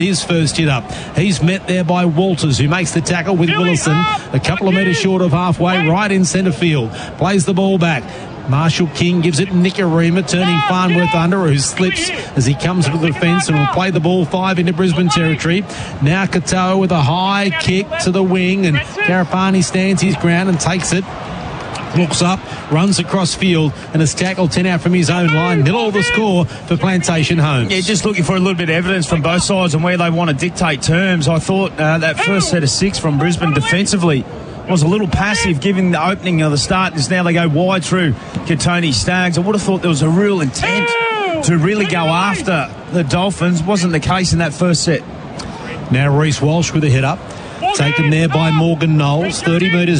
His first hit up. He's met there by Walters, who makes the tackle with Willison. A couple of metres short of halfway, right in centre field. Plays the ball back. Marshall King gives it Nicarima, turning Farnworth under, who slips as he comes to the fence and will play the ball 5 into Brisbane territory. Now Katoa with a high kick to the wing, and Karapani stands his ground and takes it. Looks up, runs across field, and has tackled 10 out from his own line. 0 the score for Plantation Homes. Yeah, just looking for a little bit of evidence from both sides and where they want to dictate terms. I thought that first set of 6 from Brisbane defensively was a little passive given the opening of the start. As now they go wide through Katoni Staggs. I would have thought there was a real intent to really go after the Dolphins. Wasn't the case in that first set. Now Reece Walsh with a hit up. Taken there by Morgan Knowles. 30 metres